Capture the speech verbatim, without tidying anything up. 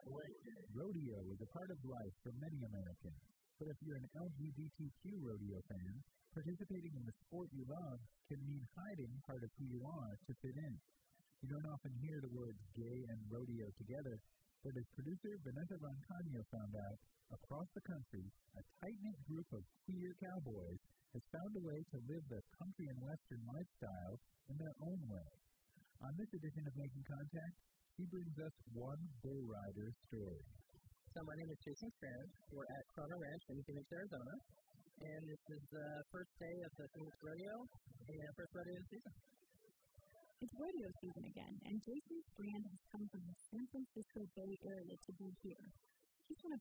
Rodeo is a part of life for many Americans, but if you're an L G B T Q rodeo fan, participating in the sport you love can mean hiding part of who you are to fit in. You don't often hear the words gay and rodeo together, but as producer Vanessa Rancaño found out, across the country, a tight-knit group of queer cowboys has found a way to live the country and western lifestyle in their own way. On this edition of Making Contact, he brings us one bull rider story. So my name is Jason Cran. We're at Corona Ranch in Phoenix, Arizona, and this is the first day of the Phoenix Rodeo and first rodeo season. It's rodeo season again, and Jason's brand has come from the San Francisco Bay Area to be here. He's one of